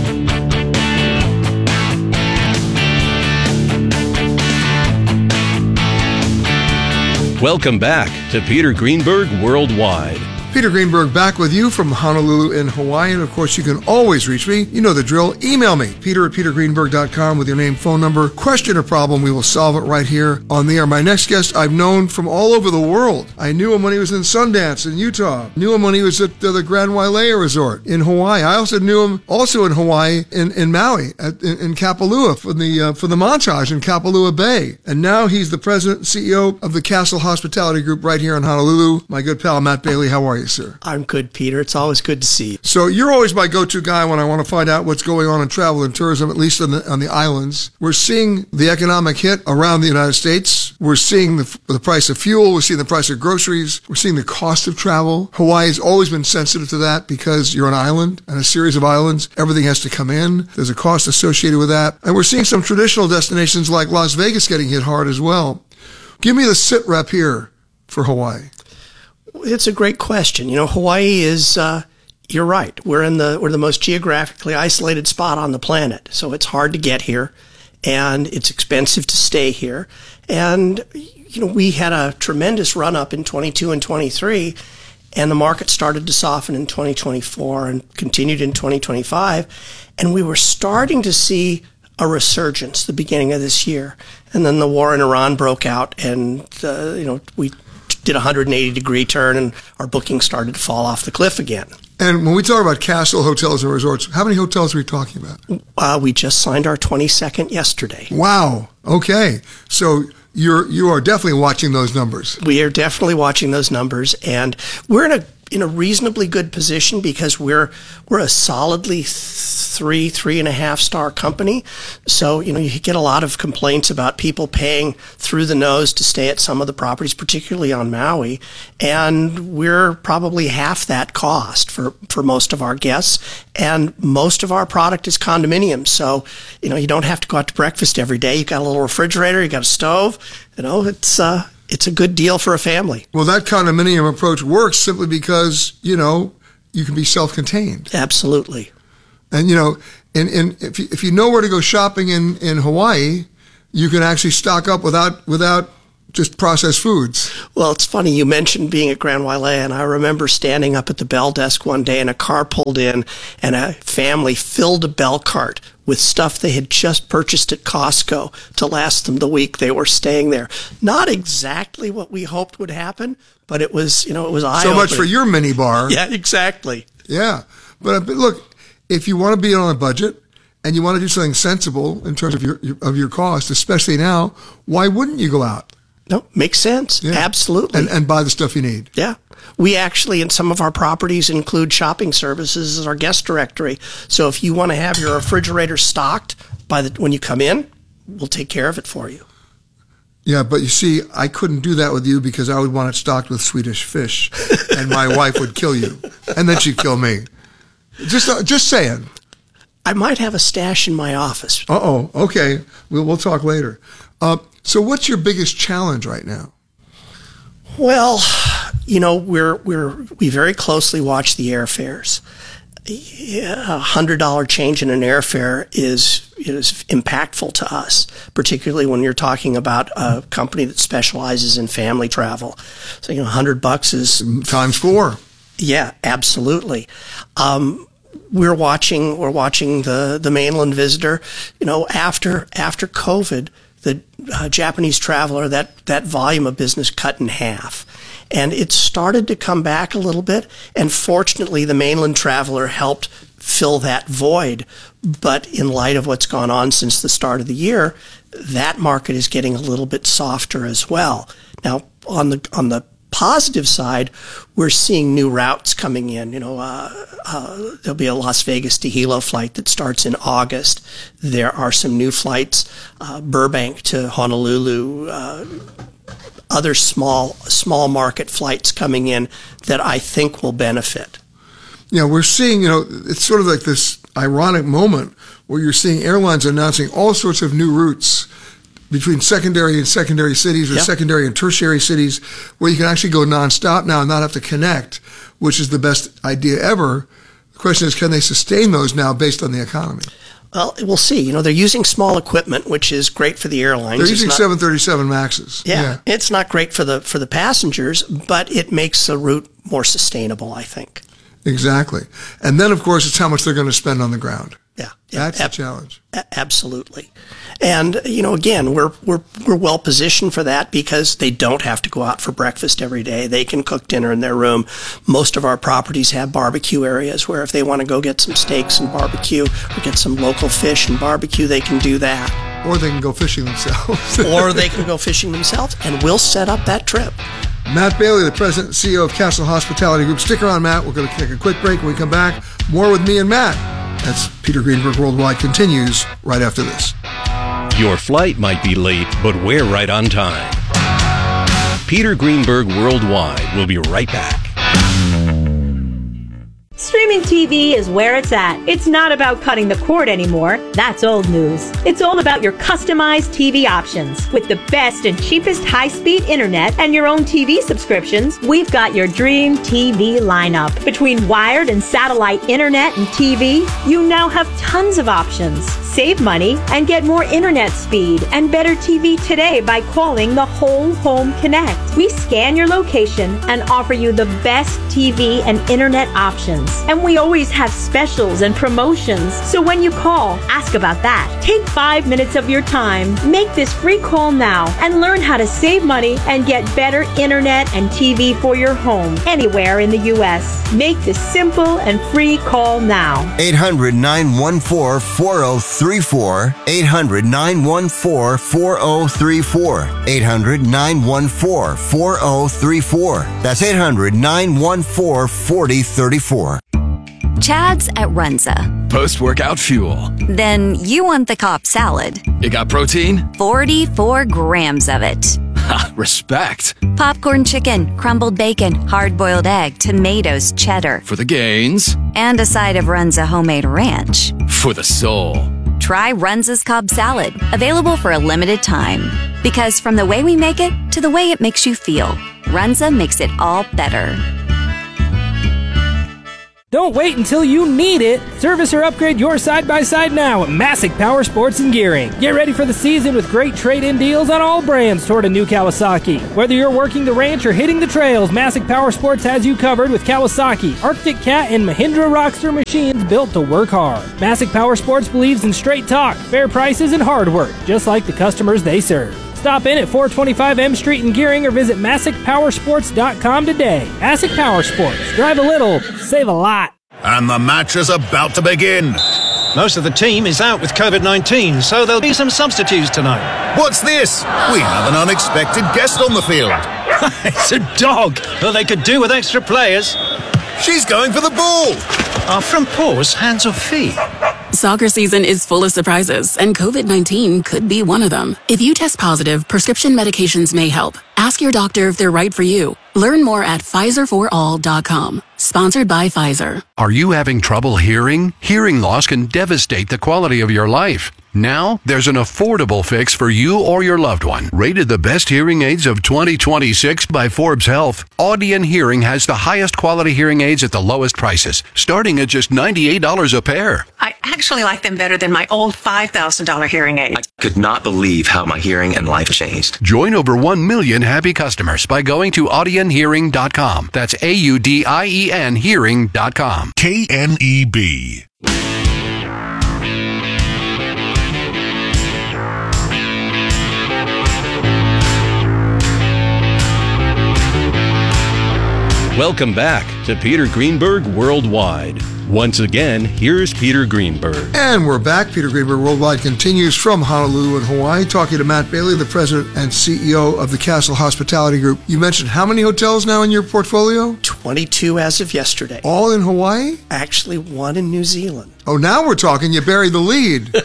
Welcome back to Peter Greenberg Worldwide. Peter Greenberg back with you from Honolulu in Hawaii. And of course, you can always reach me. You know the drill. Email me, peter@petergreenberg.com with your name, phone number, question or problem. We will solve it right here on the air. My next guest I've known from all over the world. I knew him when he was in Sundance in Utah. Knew him when he was at the Grand Wailea Resort in Hawaii. I also knew him also in Hawaii in Maui, in Kapalua for the Montage in Kapalua Bay. And now he's the president and CEO of the Castle Hospitality Group right here in Honolulu. My good pal, Matt Bailey. How are you, sir? I'm good, Peter. It's always good to see you. So you're always my go-to guy when I want to find out what's going on in travel and tourism, at least on the islands. We're seeing the economic hit around the United States. We're seeing the price of fuel. We're seeing the price of groceries. We're seeing the cost of travel. Hawaii's always been sensitive to that because you're an island and a series of islands. Everything has to come in. There's a cost associated with that. And we're seeing some traditional destinations like Las Vegas getting hit hard as well. Give me the sit rep here for Hawaii. It's a great question. You know, Hawaii is, you're right. We're the most geographically isolated spot on the planet. So it's hard to get here and it's expensive to stay here. And, you know, we had a tremendous run up in 22 and 23 and the market started to soften in 2024 and continued in 2025. And we were starting to see a resurgence the beginning of this year. And then the war in Iran broke out and, we did a 180-degree turn and our bookings started to fall off the cliff again. And when we talk about Castle Hotels and Resorts, how many hotels are we talking about? We just signed our 22nd yesterday. Wow. Okay. So you are definitely watching those numbers. We are definitely watching those numbers, and we're in a reasonably good position because we're a solidly 3.5 star company. So, you get a lot of complaints about people paying through the nose to stay at some of the properties, particularly on Maui. And we're probably half that cost for most of our guests. And most of our product is condominiums. So, you don't have to go out to breakfast every day. You got a little refrigerator, you got a stove. It's a good deal for a family. Well, that condominium approach works simply because, you can be self-contained. Absolutely. And, if you know where to go shopping in Hawaii, you can actually stock up without just processed foods. Well, it's funny. You mentioned being at Grand Wailea, and I remember standing up at the bell desk one day and a car pulled in and a family filled a bell cart with stuff they had just purchased at Costco to last them the week they were staying there. Not exactly what we hoped would happen, but it was, it was eye-opening. So much for your mini bar. Yeah, exactly. Yeah. But look, if you want to be on a budget and you want to do something sensible in terms of your cost, especially now, why wouldn't you go out? No, makes sense. Yeah. Absolutely. And buy the stuff you need. Yeah. We actually, in some of our properties, include shopping services as our guest directory. So if you want to have your refrigerator stocked when you come in, we'll take care of it for you. Yeah, but you see, I couldn't do that with you because I would want it stocked with Swedish fish, and my wife would kill you, and then she'd kill me. Just saying. I might have a stash in my office. Uh-oh. Okay. We'll talk later. So what's your biggest challenge right now? Well, we very closely watch the airfares. A $100 change in an airfare is impactful to us, particularly when you're talking about a company that specializes in family travel. So, $100 is times 4. Yeah, absolutely. We're watching the mainland visitor. After COVID, the Japanese traveler, that volume of business cut in half. And it started to come back a little bit. And fortunately, the mainland traveler helped fill that void. But in light of what's gone on since the start of the year, that market is getting a little bit softer as well. Now, on the positive side, we're seeing new routes coming in. There'll be a Las Vegas to Hilo flight that starts in August. There are some new flights, Burbank to Honolulu, other small market flights coming in that I think will benefit. Yeah, we're seeing, it's sort of like this ironic moment where you're seeing airlines announcing all sorts of new routes between secondary and secondary cities or secondary and tertiary cities where you can actually go nonstop now and not have to connect, which is the best idea ever. The question is, can they sustain those now based on the economy? Well, we'll see. They're using small equipment, which is great for the airlines. They're using 737 Maxes. Yeah, it's not great for the passengers, but it makes the route more sustainable, I think. Exactly. And then, of course, it's how much they're going to spend on the ground. Yeah. That's the challenge. Absolutely. And, again, we're well positioned for that because they don't have to go out for breakfast every day. They can cook dinner in their room. Most of our properties have barbecue areas where if they want to go get some steaks and barbecue or get some local fish and barbecue, they can do that. Or they can go fishing themselves. And we'll set up that trip. Matt Bailey, the president and CEO of Castle Hospitality Group. Stick around, Matt. We're going to take a quick break. When we come back, more with me and Matt. That's Peter Greenberg Worldwide continues right after this. Your flight might be late, but we're right on time. Peter Greenberg Worldwide will be right back. Streaming TV is where it's at. It's not about cutting the cord anymore. That's old news. It's all about your customized TV options. With the best and cheapest high-speed internet and your own TV subscriptions, we've got your dream TV lineup. Between wired and satellite internet and TV, you now have tons of options. Save money and get more internet speed and better TV today by calling the Whole Home Connect. We scan your location and offer you the best TV and internet options. And And we always have specials and promotions. So when you call, ask about that. Take 5 minutes of your time. Make this free call now and learn how to save money and get better internet and TV for your home anywhere in the U.S. Make this simple and free call now. 800-914-4034. 800-914-4034. 800-914-4034. That's 800-914-4034. Chad's at Runza. Post-workout fuel. Then you want the Cobb salad. It got protein? 44 grams of it. Ha, respect. Popcorn chicken, crumbled bacon, hard-boiled egg, tomatoes, cheddar. For the gains. And a side of Runza homemade ranch. For the soul. Try Runza's Cobb salad, available for a limited time. Because from the way we make it to the way it makes you feel, Runza makes it all better. Don't wait until you need it. Service or upgrade your side-by-side now at Masick Power Sports and Gearing. Get ready for the season with great trade-in deals on all brands toward a new Kawasaki. Whether you're working the ranch or hitting the trails, Masick Power Sports has you covered with Kawasaki, Arctic Cat, and Mahindra Rockster machines built to work hard. Masick Power Sports believes in straight talk, fair prices, and hard work, just like the customers they serve. Stop in at 425 M Street in Gearing or visit MassickPowersports.com today. Masick Power Sports. Drive a little, save a lot. And the match is about to begin. Most of the team is out with COVID-19, so there'll be some substitutes tonight. What's this? We have an unexpected guest on the field. It's a dog. Well, they could do with extra players. She's going for the ball. Are front paws hands or feet? Soccer season is full of surprises, and COVID-19 could be one of them. If you test positive, prescription medications may help. Ask your doctor if they're right for you. Learn more at PfizerForAll.com. Sponsored by Pfizer. Are you having trouble hearing? Hearing loss can devastate the quality of your life. Now, there's an affordable fix for you or your loved one. Rated the best hearing aids of 2026 by Forbes Health, Audion Hearing has the highest quality hearing aids at the lowest prices, starting at just $98 a pair. I actually like them better than my old $5,000 hearing aid. I could not believe how my hearing and life changed. Join over 1 million happy customers by going to audionhearing.com. That's AUDIEN hearing.com. KNEB. Welcome back to Peter Greenberg Worldwide. Once again, here's Peter Greenberg. And we're back. Peter Greenberg Worldwide continues from Honolulu in Hawaii, talking to Matt Bailey, the president and CEO of the Castle Hospitality Group. You mentioned how many hotels now in your portfolio? 22 as of yesterday. All in Hawaii? Actually, one in New Zealand. Oh, now we're talking. You buried the lead.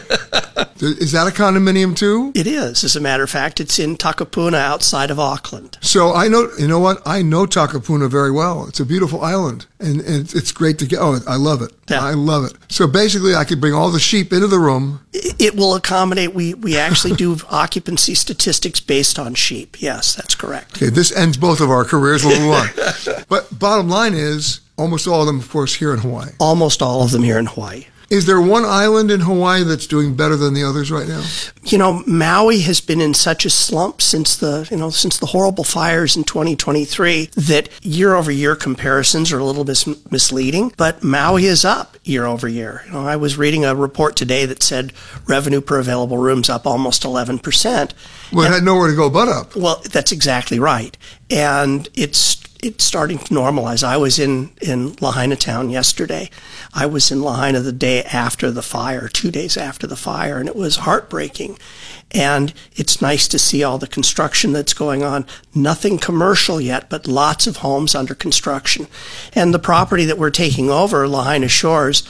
Is that a condominium too? It is. As a matter of fact, it's in Takapuna outside of Auckland. So I know, you know what? I know Takapuna very well. It's a beautiful island and it's great to get. Oh, I love it. Yeah. I love it. So basically I could bring all the sheep into the room. It will accommodate. We actually do occupancy statistics based on sheep. Yes, that's correct. Okay, this ends both of our careers. We'll move on. But bottom line is almost all of them, of course, here in Hawaii. Almost all of them here in Hawaii. Is there one island in Hawaii that's doing better than the others right now? You know, Maui has been in such a slump since the horrible fires in 2023 that year-over-year comparisons are a little bit misleading. But Maui is up year-over-year. You know, I was reading a report today that said revenue per available room's up almost 11%. Well, it had nowhere to go but up. Well, that's exactly right. And it's starting to normalize. I was in Lahaina town yesterday. I was in Lahaina the day after the fire, 2 days after the fire, and it was heartbreaking. And it's nice to see all the construction that's going on. Nothing commercial yet, but lots of homes under construction. And the property that we're taking over, Lahaina Shores,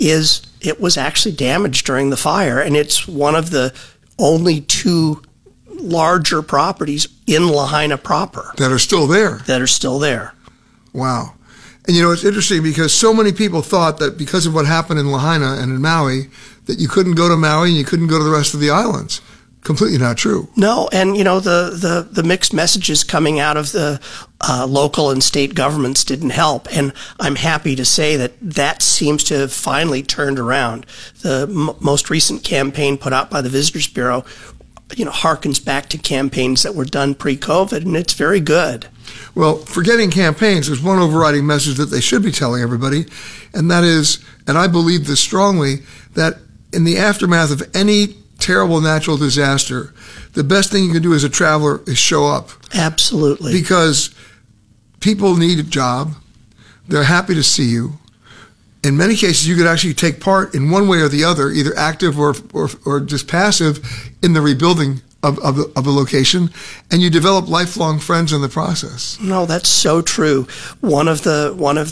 it was actually damaged during the fire, and it's one of the only two larger properties in Lahaina proper. That are still there. That are still there. Wow. And you know, it's interesting because so many people thought that because of what happened in Lahaina and in Maui, that you couldn't go to Maui and you couldn't go to the rest of the islands. Completely not true. No, and you know, the mixed messages coming out of the local and state governments didn't help. And I'm happy to say that seems to have finally turned around. The most recent campaign put out by the Visitors Bureau harkens back to campaigns that were done pre-COVID, and it's very good. Well, forgetting campaigns, there's one overriding message that they should be telling everybody, and that is, and I believe this strongly, that in the aftermath of any terrible natural disaster, the best thing you can do as a traveler is show up. Absolutely. Because people need a job. They're happy to see you. In many cases, you could actually take part in one way or the other, either active or just passive, in the rebuilding of the location, and you develop lifelong friends in the process. No, that's so true. One of the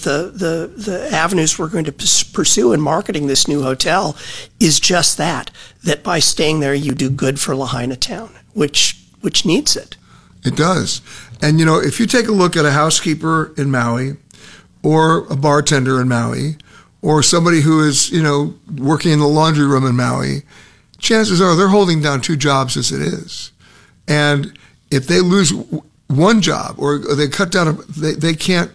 avenues we're going to pursue in marketing this new hotel is just that by staying there, you do good for Lahaina town, which needs it. It does. And, if you take a look at a housekeeper in Maui or a bartender in Maui or somebody who is, working in the laundry room in Maui, chances are they're holding down 2 jobs as it is. And if they lose one job or they cut down, they can't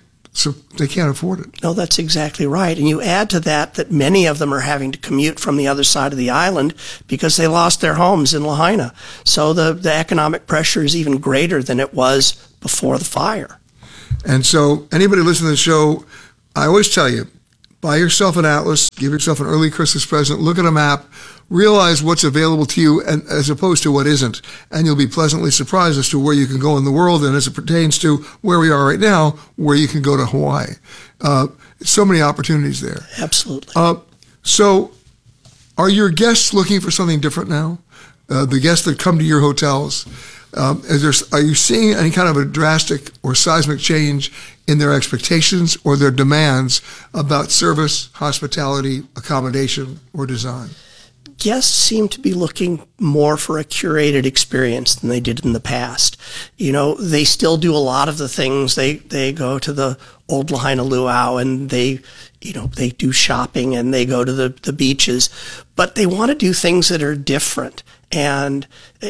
afford it. No, that's exactly right. And you add to that many of them are having to commute from the other side of the island because they lost their homes in Lahaina. So the economic pressure is even greater than it was before the fire. And so anybody listening to the show, I always tell you, buy yourself an atlas, give yourself an early Christmas present, look at a map, realize what's available to you and as opposed to what isn't, and you'll be pleasantly surprised as to where you can go in the world, and as it pertains to where we are right now, where you can go to Hawaii. So many opportunities there. Absolutely. So are your guests looking for something different now? The guests that come to your hotels, are you seeing any kind of a drastic or seismic change in their expectations or their demands about service, hospitality, accommodation, or design? Guests seem to be looking more for a curated experience than they did in the past. They still do a lot of the things. They go to the old Lahaina Luau and they do shopping and they go to the beaches, but they want to do things that are different. And,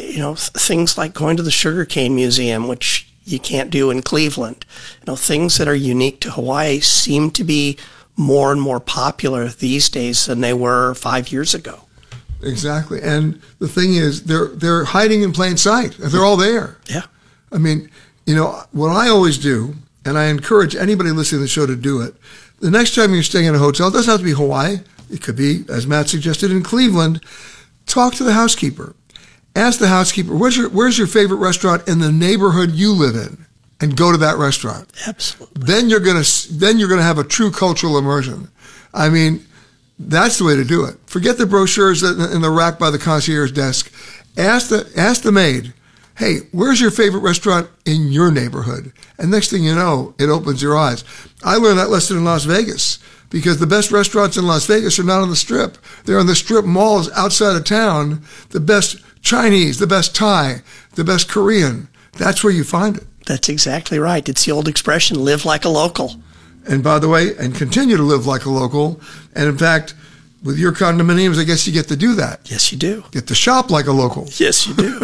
things like going to the Sugarcane Museum, which you can't do in Cleveland. Things that are unique to Hawaii seem to be more and more popular these days than they were 5 years ago. Exactly. And the thing is, they're hiding in plain sight. They're all there. Yeah. I mean, what I always do, and I encourage anybody listening to the show to do it, the next time you're staying in a hotel, it doesn't have to be Hawaii. It could be, as Matt suggested, in Cleveland. Talk to the housekeeper. Ask the housekeeper, where's your favorite restaurant in the neighborhood you live in? And go to that restaurant. Absolutely. Then you're gonna have a true cultural immersion. I mean, that's the way to do it. Forget the brochures in the rack by the concierge desk. Ask the maid, hey, where's your favorite restaurant in your neighborhood? And next thing you know, it opens your eyes. I learned that lesson in Las Vegas because the best restaurants in Las Vegas are not on the Strip. They're on the Strip malls outside of town. The best Chinese, the best Thai, the best Korean. That's where you find it. That's exactly right. It's the old expression, live like a local. And by the way, and continue to live like a local. And in fact, with your condominiums, I guess you get to do that. Yes, you do. Get to shop like a local. Yes, you do.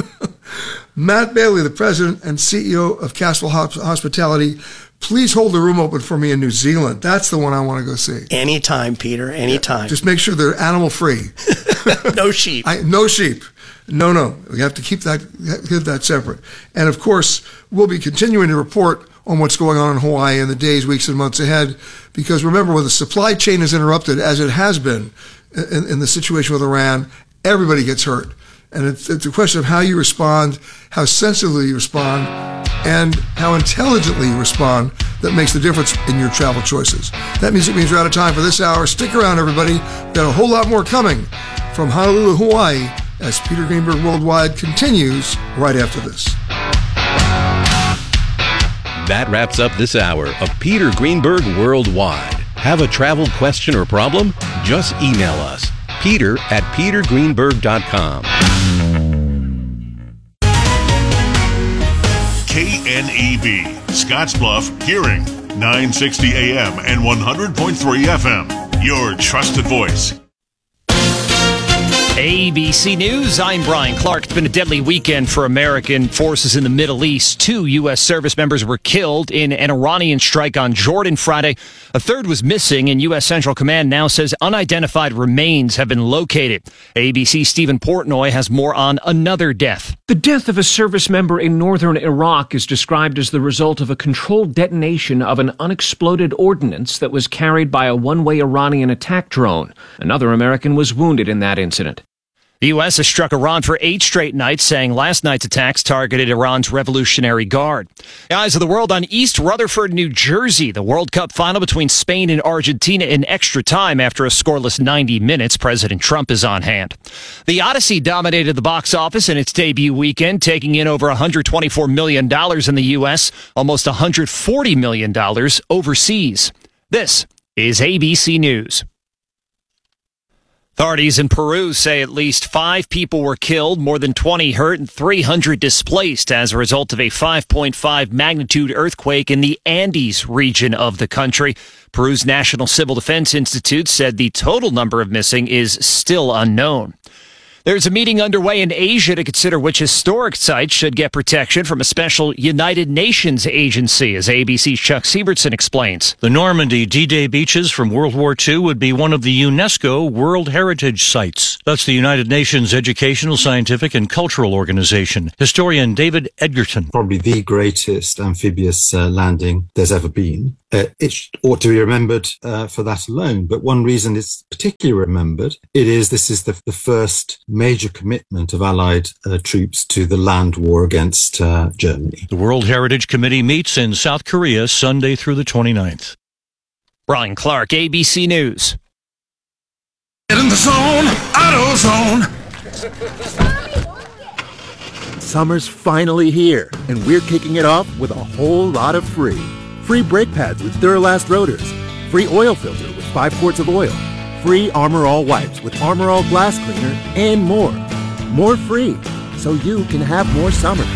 Matt Bailey, the president and CEO of Castle Hospitality, please hold the room open for me in New Zealand. That's the one I want to go see. Anytime, Peter, anytime. Yeah, just make sure they're animal free. No sheep. No sheep. No. We have to keep that separate. And of course, we'll be continuing to report on what's going on in Hawaii in the days, weeks, and months ahead. Because remember, when the supply chain is interrupted, as it has been in the situation with Iran, everybody gets hurt. And it's a question of how you respond, how sensitively you respond, and how intelligently you respond that makes the difference in your travel choices. That music means we're out of time for this hour. Stick around, everybody. We've got a whole lot more coming from Honolulu, Hawaii, as Peter Greenberg Worldwide continues right after this. That wraps up this hour of Peter Greenberg Worldwide. Have a travel question or problem? Just email us, peter@petergreenberg.com. KNEB, Scottsbluff, Hearing, 960 AM and 100.3 FM. Your trusted voice. ABC News, I'm Brian Clark. It's been a deadly weekend for American forces in the Middle East. 2 U.S. service members were killed in an Iranian strike on Jordan Friday. A third was missing, and U.S. Central Command now says unidentified remains have been located. ABC's Stephen Portnoy has more on another death. The death of a service member in northern Iraq is described as the result of a controlled detonation of an unexploded ordnance that was carried by a one-way Iranian attack drone. Another American was wounded in that incident. The U.S. has struck Iran for 8 straight nights, saying last night's attacks targeted Iran's Revolutionary Guard. The eyes of the world on East Rutherford, New Jersey. The World Cup final between Spain and Argentina in extra time after a scoreless 90 minutes. President Trump is on hand. The Odyssey dominated the box office in its debut weekend, taking in over $124 million in the U.S., almost $140 million overseas. This is ABC News. Authorities in Peru say at least 5 people were killed, more than 20 hurt, and 300 displaced as a result of a 5.5 magnitude earthquake in the Andes region of the country. Peru's National Civil Defense Institute said the total number of missing is still unknown. There's a meeting underway in Asia to consider which historic sites should get protection from a special United Nations agency, as ABC's Chuck Siebertson explains. The Normandy D-Day beaches from World War II would be one of the UNESCO World Heritage Sites. That's the United Nations Educational, Scientific, and Cultural Organization. Historian David Edgerton. Probably the greatest amphibious landing there's ever been. It ought to be remembered for that alone, but one reason it's particularly remembered, this is the first major commitment of Allied troops to the land war against Germany. The World Heritage Committee meets in South Korea Sunday through the 29th. Brian Clark, ABC News. Get in the zone, AutoZone. Summer's finally here, and we're kicking it off with a whole lot of free. Free brake pads with Duralast rotors. Free oil filter with 5 quarts of oil. Free Armor All wipes with Armor All glass cleaner, and more. More free, so you can have more summer.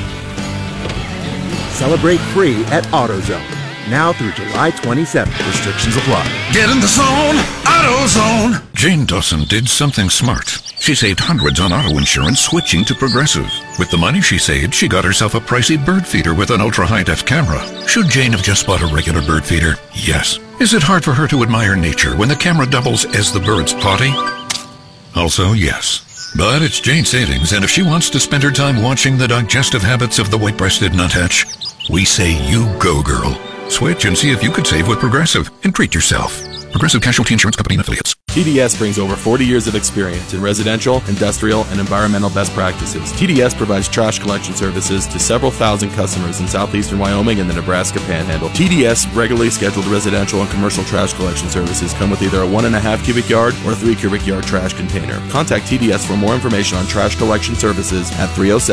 Celebrate free at AutoZone. Now through July 27th. Restrictions apply. Get in the zone, AutoZone. Jane Dawson did something smart. She saved hundreds on auto insurance switching to Progressive. With the money she saved, she got herself a pricey bird feeder with an ultra-high-def camera. Should Jane have just bought a regular bird feeder? Yes. Is it hard for her to admire nature when the camera doubles as the bird's potty? Also, yes. But it's Jane savings, and if she wants to spend her time watching the digestive habits of the white-breasted nuthatch, we say you go, girl. Switch and see if you could save with Progressive and treat yourself. Progressive Casualty Insurance Company and Affiliates. TDS brings over 40 years of experience in residential, industrial, and environmental best practices. TDS provides trash collection services to several thousand customers in southeastern Wyoming and the Nebraska Panhandle. TDS regularly scheduled residential and commercial trash collection services come with either a 1.5 cubic yard or a 3 cubic yard trash container. Contact TDS for more information on trash collection services at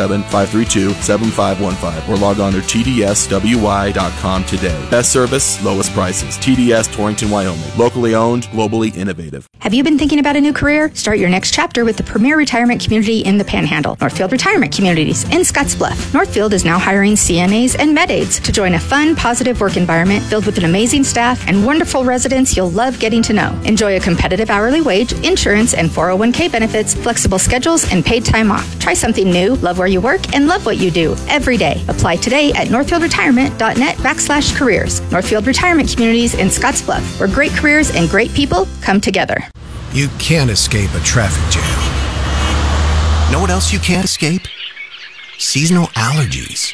307-532-7515 or log on to tdswy.com today. Best service, lowest prices. TDS Torrington, Wyoming. Locally owned, globally innovative. Have you been thinking about a new career? Start your next chapter with the premier retirement community in the Panhandle, Northfield Retirement Communities in Scottsbluff. Northfield is now hiring CNAs and med aides to join a fun, positive work environment filled with an amazing staff and wonderful residents you'll love getting to know. Enjoy a competitive hourly wage, insurance, and 401k benefits, flexible schedules, and paid time off. Try something new, love where you work, and love what you do every day. Apply today at northfieldretirement.net/careers. Northfield Retirement Communities in Scottsbluff, where great careers and great people come together. You can't escape a traffic jam. Know what else you can't escape? Seasonal allergies.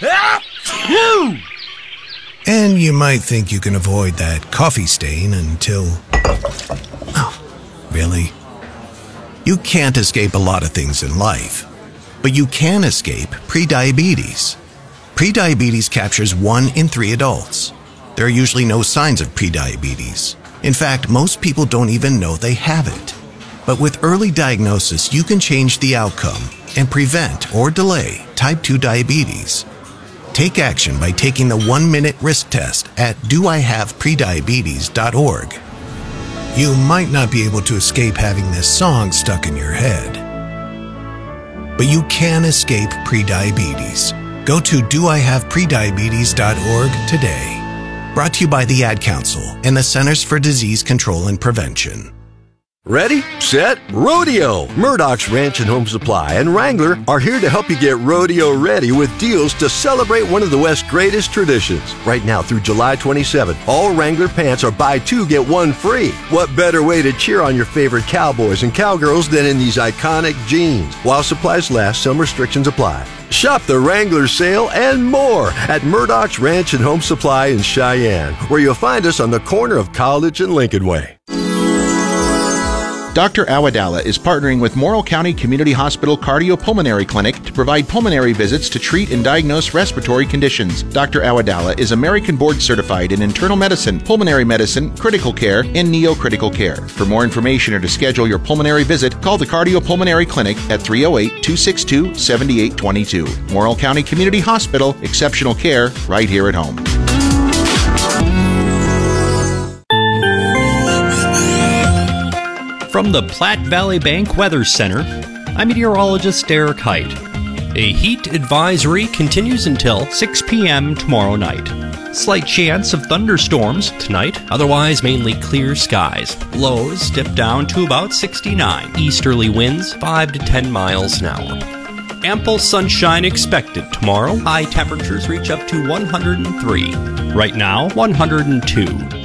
And you might think you can avoid that coffee stain until... Oh, really? You can't escape a lot of things in life, but you can escape prediabetes. Prediabetes captures 1 in 3 adults. There are usually no signs of prediabetes. In fact, most people don't even know they have it. But with early diagnosis, you can change the outcome and prevent or delay type 2 diabetes. Take action by taking the 1-minute risk test at doihaveprediabetes.org. You might not be able to escape having this song stuck in your head, but you can escape prediabetes. Go to doihaveprediabetes.org today. Brought to you by the Ad Council and the Centers for Disease Control and Prevention. Ready, set, rodeo! Murdoch's Ranch and Home Supply and Wrangler are here to help you get rodeo ready with deals to celebrate one of the West's greatest traditions. Right now through July 27, all Wrangler pants are buy two, get one free. What better way to cheer on your favorite cowboys and cowgirls than in these iconic jeans? While supplies last, some restrictions apply. Shop the Wrangler sale and more at Murdoch's Ranch and Home Supply in Cheyenne, where you'll find us on the corner of College and Lincoln Way. Dr. Awadala is partnering with Morrill County Community Hospital Cardiopulmonary Clinic to provide pulmonary visits to treat and diagnose respiratory conditions. Dr. Awadala is American Board Certified in Internal Medicine, Pulmonary Medicine, Critical Care, and Neo-Critical Care. For more information or to schedule your pulmonary visit, call the Cardiopulmonary Clinic at 308-262-7822. Morrill County Community Hospital, exceptional care right here at home. From the Platte Valley Bank Weather Center, I'm meteorologist Derek Height. A heat advisory continues until 6 p.m. tomorrow night. Slight chance of thunderstorms tonight, otherwise mainly clear skies. Lows dip down to about 69. Easterly winds 5 to 10 miles an hour. Ample sunshine expected tomorrow. High temperatures reach up to 103. Right now, 102.